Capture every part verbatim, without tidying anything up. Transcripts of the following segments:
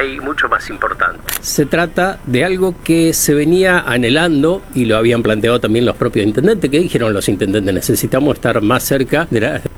hay mucho más importante. Se trata de algo que se venía anhelando y lo habían planteado también los propios intendentes, que dijeron los intendentes, necesitamos estar más cerca de la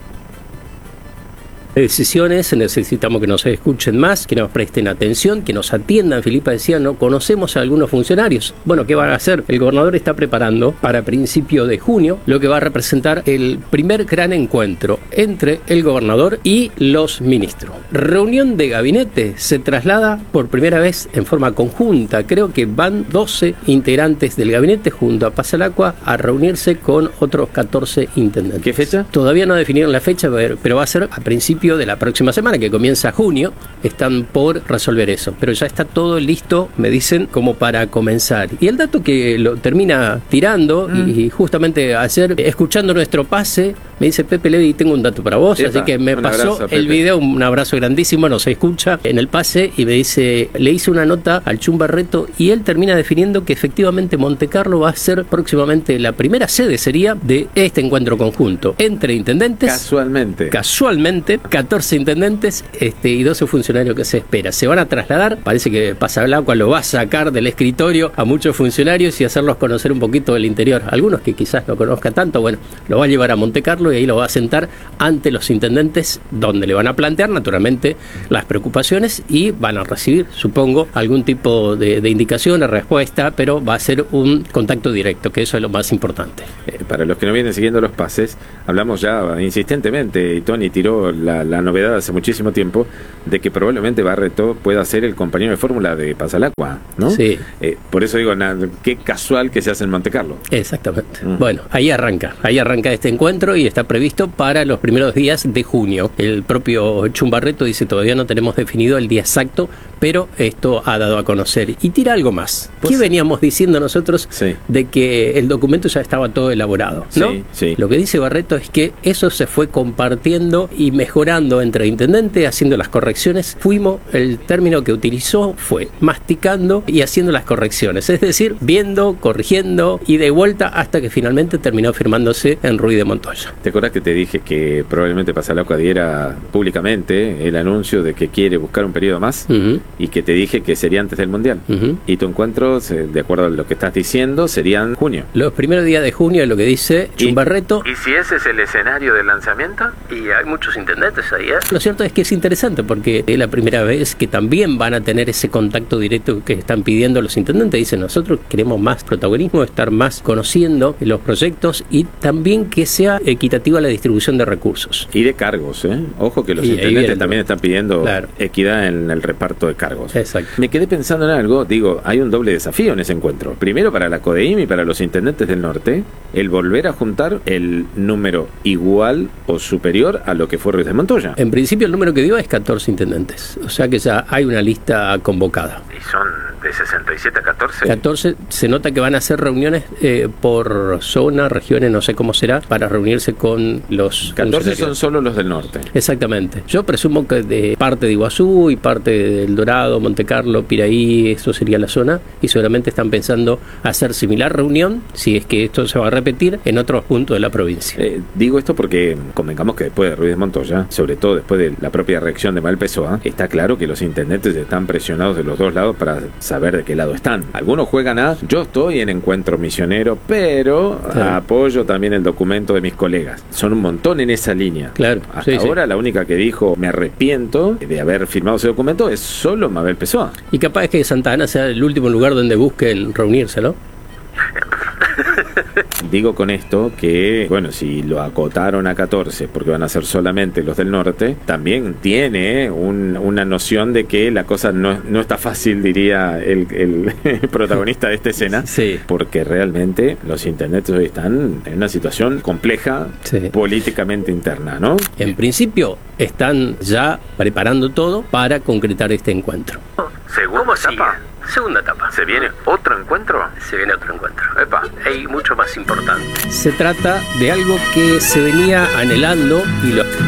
decisiones, necesitamos que nos escuchen más, que nos presten atención, que nos atiendan. Filipa decía, no conocemos a algunos funcionarios. Bueno, ¿qué van a hacer? El gobernador está preparando para principio de junio lo que va a representar el primer gran encuentro entre el gobernador y los ministros. Reunión de gabinete se traslada por primera vez en forma conjunta. Creo que van doce integrantes del gabinete junto a Pasalacqua a reunirse con otros catorce intendentes. ¿Qué fecha? Todavía no definieron la fecha, pero va a ser a principio de la próxima semana, que comienza junio. Están por resolver eso, pero ya está todo listo, me dicen, como para comenzar. Y el dato que lo termina tirando, mm. y justamente ayer, escuchando nuestro pase, me dice Pepe Levi, tengo un dato para vos. Epa, así que me pasó abrazo, el video, un abrazo grandísimo, nos escucha en el pase y me dice, le hice una nota al Chum Barreto y él termina definiendo que efectivamente Montecarlo va a ser próximamente la primera sede, sería, de este encuentro conjunto entre intendentes. Casualmente. Casualmente, catorce intendentes este, y doce funcionarios que se espera. Se van a trasladar, parece que Pasalacqua lo va a sacar del escritorio a muchos funcionarios y hacerlos conocer un poquito del interior. Algunos que quizás no conozca tanto, bueno, lo va a llevar a Montecarlo y ahí lo va a sentar ante los intendentes, donde le van a plantear naturalmente las preocupaciones y van a recibir, supongo, algún tipo de, de indicación o respuesta, pero va a ser un contacto directo, que eso es lo más importante. Eh, para los que no vienen siguiendo los pases, hablamos ya insistentemente, y Tony tiró la, la novedad hace muchísimo tiempo, de que probablemente Barreto pueda ser el compañero de fórmula de Pasalacqua, ¿no? Sí. Eh, por eso digo, na, qué casual que se hace en Montecarlo. Exactamente. Mm. Bueno, ahí arranca, ahí arranca este encuentro y está previsto para los primeros días de junio. El propio Chum Barreto dice, todavía no tenemos definido el día exacto, pero esto ha dado a conocer. Y tira algo más. ¿Qué veníamos diciendo nosotros? Sí. De que el documento ya estaba todo elaborado, ¿no? Sí, sí. Lo que dice Barreto es que eso se fue compartiendo y mejorando entre intendentes, haciendo las correcciones. Fuimos, el término que utilizó fue masticando y haciendo las correcciones, es decir, viendo, corrigiendo y de vuelta hasta que finalmente terminó firmándose en Ruiz de Montoya. ¿Te acuerdas que te dije que probablemente Pasalacqua diera públicamente el anuncio de que quiere buscar un periodo más? Uh-huh. Y que te dije que sería antes del Mundial. Uh-huh. Y tu encuentro, de acuerdo a lo que estás diciendo, serían junio. Los primeros días de junio es lo que dice Chum Barreto. ¿Y si ese es el escenario del lanzamiento? Y hay muchos intendentes ahí, ¿eh? Lo cierto es que es interesante porque es la primera vez que también van a tener ese contacto directo que están pidiendo los intendentes. Dicen, nosotros queremos más protagonismo, estar más conociendo los proyectos y también que sea equitativa la distribución de recursos. Y de cargos, ¿eh? Ojo que los y intendentes también están pidiendo claro. equidad en el reparto de cargos. Exacto. Me quedé pensando en algo, digo, hay un doble desafío en ese encuentro. Primero para la CODEIM y para los intendentes del norte, el volver a juntar el número igual o superior a lo que fue Ruiz de Montoya. En principio el número que dio es catorce intendentes, o sea que ya hay una lista convocada. ¿Y son de sesenta y siete a catorce? catorce, se nota que van a hacer reuniones eh, por zona, regiones, no sé cómo será, para reunirse con los catorce son solo los del norte. Exactamente. Yo presumo que de parte de Iguazú y parte del Dorado, Montecarlo, Piraí, eso sería la zona, y seguramente están pensando hacer similar reunión, si es que esto se va a repetir, en otros puntos de la provincia. Eh, digo esto porque convengamos que después de Ruiz de Montoya, sobre todo después de la propia reacción de Malpesoa, está claro que los intendentes están presionados de los dos lados para saber de qué lado están. Algunos juegan a, yo estoy en encuentro misionero, pero claro. apoyo también el documento de mis colegas. Son un montón en esa línea. Claro. Hasta sí, ahora sí. La única que dijo, me arrepiento de haber firmado ese documento, es solo Mabel Pessoa. Y capaz es que Santa Ana sea el último lugar donde busquen reunirse, ¿no? Digo con esto que, bueno, si lo acotaron a catorce porque van a ser solamente los del norte, también tiene un, una noción de que la cosa no, no está fácil, diría el, el protagonista de esta escena, sí. porque realmente los intendentes hoy están en una situación compleja, sí. políticamente interna, ¿no? En principio están ya preparando todo para concretar este encuentro. ¿Segunda etapa? Segunda etapa. ¿Se viene otro encuentro? Se viene otro encuentro. Epa, hay mucho más importante. Se trata de algo que se venía anhelando y lo